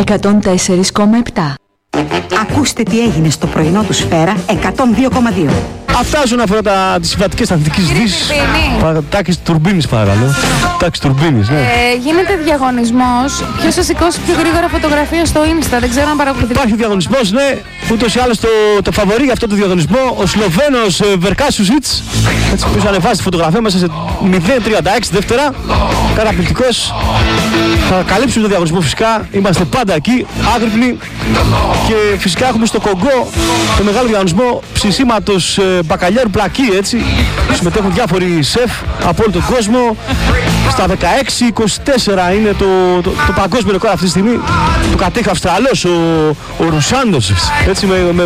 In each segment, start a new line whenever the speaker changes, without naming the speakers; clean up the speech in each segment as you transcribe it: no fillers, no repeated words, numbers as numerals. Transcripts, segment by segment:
104,7.
Ακούστε τι έγινε στο πρωινό του Σφαίρα 102,2.
Αυτά όσον αφορά τις συμβατικές αθλητικές δύσεις. Τάκης Τουρμπίνης, παρακαλώ. Τάκης Τουρμπίνης, ναι.
Γίνεται διαγωνισμός. Ποιος θα σηκώσει πιο γρήγορα φωτογραφία στο Insta? Δεν ξέρω αν παρακολουθείτε.
Υπάρχει διαγωνισμός, ναι. Ούτως ή άλλως το φαβορί για αυτό το διαγωνισμό, ο Σλοβαίνος Βερκάσουσιτς. Έτσι, ποιος ανεβάζει τη φωτογραφία μέσα σε 0.36 δεύτερα. Καταπληκτικός. Θα καλύψουμε το διαγωνισμό φυσικά. Είμαστε πάντα εκεί, άγρυπνοι. Και φυσικά έχουμε στο Κογκό το μεγάλο διαγωνισμό ψησίματος μπακαλιάρου πλακί, έτσι. Συμμετέχουν διάφοροι σεφ από όλο τον κόσμο. Στα 16-24 είναι το παγκόσμιο ρεκόρ αυτή τη στιγμή. Το κατέχει ο Αυστραλός, ο Ρουσάντος, έτσι,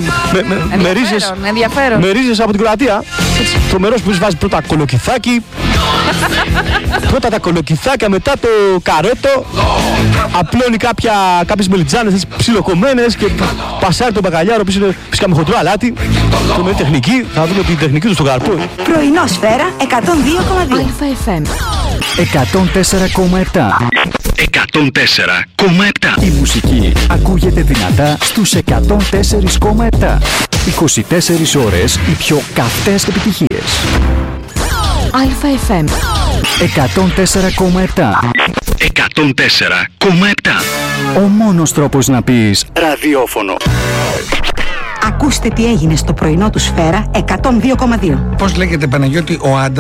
με ρίζες από την Κροατία. Τρομερός που βάζει πρώτα κολοκυθάκι. Πρώτα τα κολοκυθάκια, μετά το καρότο. Απλώνει κάποιες μελιτζάνες ψιλοκομμένες και πασάρει τον μπακαλιάρο, που είναι φυσικά με χοντρό αλάτι. Τρομερή τεχνική. Θα δούμε την τεχνική του στο καρπό.
Πρωινό Σφαίρα 102,2.
ΑΕΦ
104,7. 104,7. Η μουσική ακούγεται δυνατά στους 104,7. 24 ώρες οι πιο καυτές επιτυχίες.
ΑΕΦ
104,7. 104,7. Ο μόνος τρόπος να πεις ραδιόφωνο.
Ακούστε τι έγινε στο πρωινό του Σφαίρα 102,2.
Πώς λέγεται, Παναγιώτη, ο άντρας